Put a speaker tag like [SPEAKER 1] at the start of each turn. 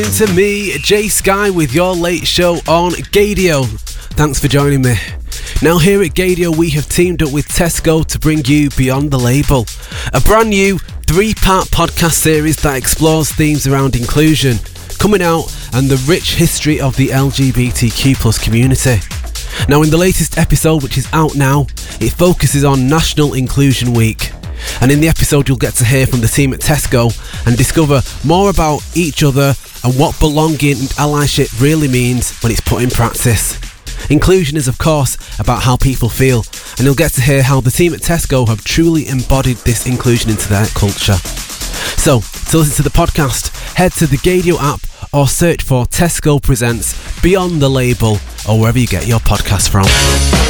[SPEAKER 1] To me, Jay Sky with your late show on Gaydio. Thanks for joining me. Now here at Gaydio we have teamed up with Tesco to bring you Beyond the Label, a brand new 3-part podcast series that explores themes around inclusion, coming out and the rich history of the LGBTQ+ community. Now in the latest episode, which is out now, it focuses on National Inclusion Week. And in the episode you'll get to hear from the team at Tesco and discover more about each other and what belonging and allyship really means when it's put in practice. Inclusion is of course about how people feel, and you'll get to hear how the team at Tesco have truly embodied this inclusion into their culture. So, to listen to the podcast, head to the Gaydio app or search for Tesco Presents Beyond the Label or wherever you get your podcast from.